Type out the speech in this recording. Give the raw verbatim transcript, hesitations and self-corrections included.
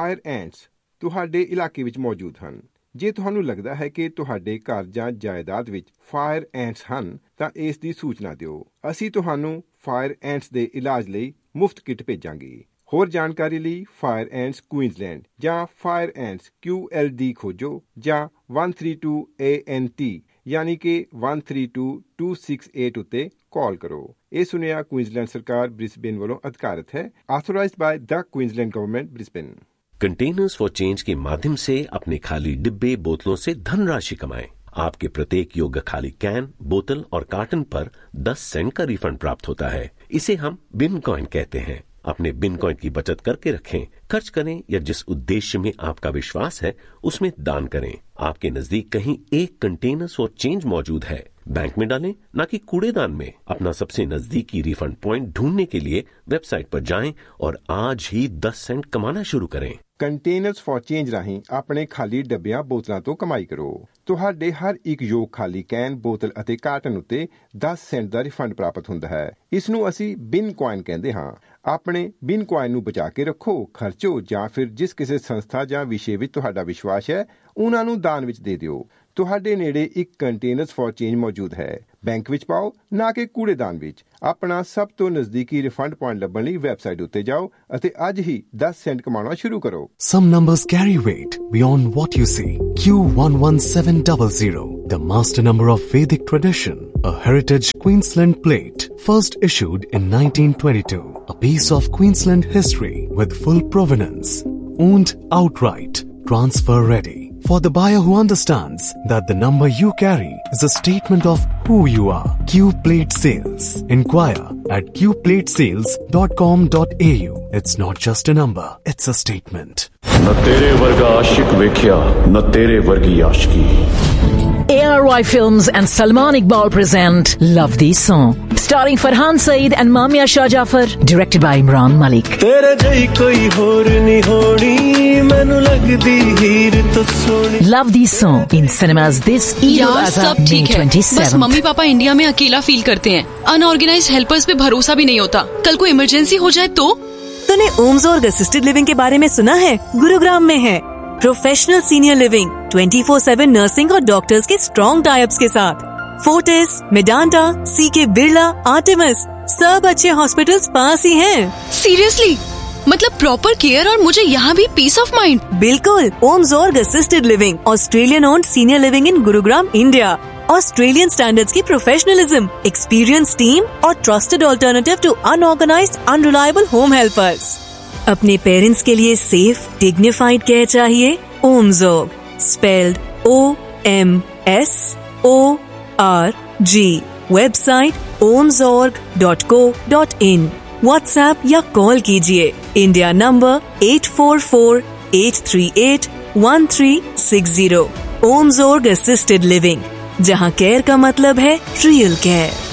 Fire ਐਂਟਸ ਤੁਹਾਡੇ ਇਲਾਕੇ ਵਿੱਚ ਮੌਜੂਦ ਹਨ। ਜੇ ਤੁਹਾਨੂੰ ਲੱਗਦਾ ਹੈ ਕਿ ਤੁਹਾਡੇ ਘਰ ਜਾਂ ਜਾਇਦਾਦ ਵਿੱਚ ਫਾਇਰ ਐਂਟਸ ਹਨ ਤਾਂ ਇਸ ਦੀ ਸੂਚਨਾ ਦਿਓ। ਅਸੀਂ ਤੁਹਾਨੂੰ ਫਾਇਰ ਐਂਟਸ ਦੇ ਇਲਾਜ ਲਈ ਮੁਫਤ ਕਿੱਟ ਭੇਜਾਂਗੇ। ਹੋਰ ਜਾਣਕਾਰੀ ਲਈ ਫਾਇਰ ਐਂਟਸ ਕੁਈਨਜ਼ਲੈਂਡ ਜਾਂ ਫਾਇਰ ਐਂਟਸ ਕਿਊ ਐਲ ਡੀ ਖੋਜੋ ਜਾਂ one three two A N T ਯਾਨੀ ਕਿ one three two two six eight ਉੱਤੇ ਕਾਲ ਕਰੋ। ਇਹ ਸੁਨੇਹਾ ਕੁਈਨਜ਼ਲੈਂਡ ਸਰਕਾਰ ਬ੍ਰਿਸਬੇਨ ਵੱਲੋਂ ਅਧਿਕਾਰਿਤ ਹੈ। Authorised by the Queensland government Brisbane. Containers for change के माध्यम से अपने खाली डिब्बे बोतलों से धनराशि कमाएं। आपके प्रत्येक योग्य खाली कैन, बोतल और कार्टन पर दस सेंट का रिफंड प्राप्त होता है। इसे हम बिन कॉइन कहते हैं। अपने बिन कॉइन की बचत करके रखें, खर्च करें या जिस उद्देश्य में आपका विश्वास है उसमें दान करें। आपके नजदीक कहीं एक कंटेनर्स फॉर चेंज मौजूद है, बैंक में डालें ना कि कूड़ेदान में। अपना सबसे नजदीकी रिफंड पॉइंट ढूंढने के लिए वेबसाइट पर जाएं और आज ही दस सेंट कमाना शुरू करें। ਕੰਟੇਨਰਸ ਫॉर ਚੇਂਜ ਰਾਹੀਂ ਆਪਣੇ ਖਾਲੀ ਡੱਬਿਆਂ ਬੋਤਲਾਂ ਤੋਂ ਕਮਾਈ ਕਰੋ। ਤੁਹਾਡੇ ਹਰ ਇੱਕ ਯੋਗ ਖਾਲੀ ਕੈਨ, ਬੋਤਲ ਅਤੇ ਕਾਰਟਨ ਉੱਤੇ ਦਸ ਸੈਂਟ ਦਾ ਰਿਫੰਡ ਪ੍ਰਾਪਤ ਹੁੰਦਾ ਹੈ। ਇਸ ਨੂੰ ਅਸੀਂ ਬਿਨ ਕੁਆਇਨ ਕਹਿੰਦੇ ਹਾਂ। ਆਪਣੇ ਬਿਨ ਕੁਆਇਨ ਨੂੰ ਬਚਾ ਕੇ ਰੱਖੋ, ਖਰਚੋ ਜਾਂ ਫਿਰ ਜਿਸ ਕਿਸੇ ਸੰਸਥਾ ਜਾਂ ਵਿਸ਼ੇ ਵਿੱਚ ਤੁਹਾਡਾ ਵਿਸ਼ਵਾਸ ਹੈ ਉਹਨਾਂ ਨੂੰ ਦਾਨ ਵਿੱਚ ਦੇ ਦਿਓ। ਤੁਹਾਡੇ ਨੇੜੇ ਇੱਕ ਕੰਟੇਨਰਸ ਫॉर ਚੇਂਜ ਮੌਜੂਦ ਹੈ। ਬੈਂਕ ਵਿੱਚ ਪਾਓ ਨਾ ਕਿ ਕੂੜੇਦਾਨ ਵਿੱਚ। ਆਪਣਾ ਸਭ ਤੋਂ ਨਜ਼ਦੀਕੀ ਰਿਫੰਡ ਪੁਆਇੰਟ ਲੱਭਣ ਲਈ ਵੈਬਸਾਈਟ ਉੱਤੇ ਜਾਓ ਅਤੇ ਅੱਜ ਹੀ ਦਸ ਸੈਂਟ ਕਮਾਉਣਾ ਸ਼ੁਰੂ ਕਰੋ। Some numbers carry weight beyond what you see. Q one one seven zero zero, the master number of Vedic tradition, a heritage Queensland plate, first issued in nineteen twenty-two. A piece of Queensland history with full provenance, owned outright, transfer ready. For the buyer who understands that the number you carry is a statement of who you are. Q Plate Sales. Inquire at q plate sales dot com dot a u. It's not just a number, it's a statement. न तेरे वर्गा आशिक वेख्या, न तेरे वर्गी आशिकी। A R Y Films and Salman Iqbal present Love These Song, starring Farhan Saeed and Mamia Shah Jafar, directed by Imran Malik. तेरे जई कोई होर नहीं होनी, मैनू लगदी हीर तो Soni. Love These Song in cinemas this Eid al-Adha May twenty-seventh. बस मम्मी पापा इंडिया में अकेला फील करते हैं। अनऑर्गेनाइज्ड हेल्पर्स पे भरोसा भी नहीं होता। कल को इमरजेंसी हो जाए तो? तूने ओमजोर्ग असिस्टेड लिविंग के बारे में सुना है? गुरुग्राम में है professional senior living, twenty four seven nursing और डॉक्टर्स के स्ट्रॉन्ग टाइप्स के साथ। फोर्टिस, मेडांटा, सी के बिरला, आर्टेमिस, सब अच्छे हॉस्पिटल्स पास ही हैं। सीरियसली? मतलब प्रॉपर केयर और मुझे यहाँ भी पीस ऑफ माइंड। बिल्कुल। ओमजोर्ग assisted living, Australian owned senior living in Gurugram, India. Australian standards की प्रोफेशनलिज्म, एक्सपीरियंस टीम और trusted alternative to unorganised unreliable home helpers. अपने पेरेंट्स के लिए सेफ डिग्निफाइड केयर चाहिए? ओमजोर्ग, spelled O M S O R G। Website omzorg dot co dot in। WhatsApp या call कीजिए India number eight four four eight three eight one three six zero। ओमजोर्ग assisted living, जहां care का मतलब है real care.